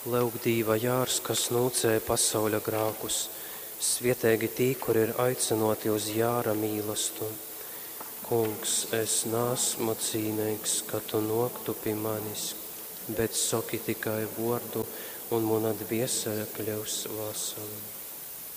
Leugdīva jārs, kas nūcē pasauļa grākus, svietēgi tī, kur ir aicinoti uz jāra mīlestu. Kungs, es nāsmu cīnīgs, ka tu noktu pie manis, bet soki tikai vārdu, un mana dviesele kļūs vesela.